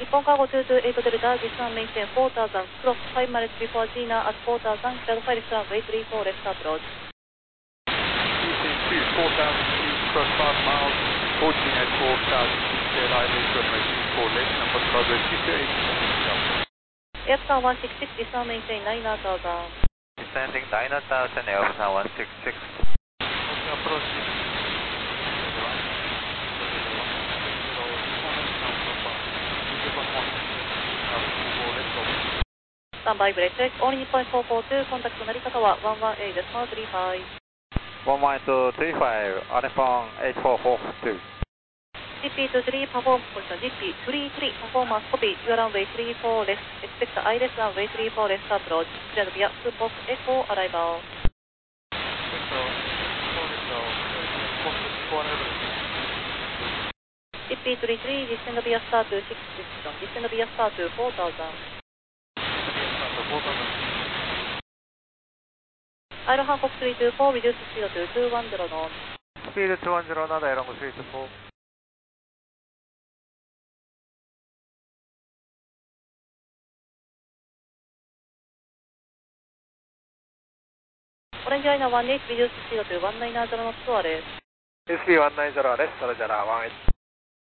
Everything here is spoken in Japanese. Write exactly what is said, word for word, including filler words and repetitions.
日本カーゴににはちデルタ、実際メインテンよんさん、クロスごマイルビフォージーナ、アットよんさん、クラウドファイルスランウェイスリーフォーレフトアプローチ。 よんさん、cross five miles, approaching at four thousand feet, dead highway runway three four left, number progress two two eight, エアプサンいちろくろく、実際メインテンきゅうさんゼロ。 Descending nine thousand, Airbusan one six six. approach. Standby brake check, only Nippon four four two, contact 成田川いちいちはちさんさんさん。 one one two three five, Anipon eight four four two. ジーピーにじゅうさん perform position ジーピーにじゅうさん performance copy, your runway three four left, expect I less runway three four left approach, cleared via two post echo arrival.ジーピーにじゅうさん descend via star to six position, descend via star to four thousand. Isle Hancock three two four, reduce speed to two one zero knots. Speed two one zero, nada, Airlong three two four. オレンジライナーいちはち、reduce speed to one nine zero knots to arrest. S P one nine zero, arrest, Sarajara one eight.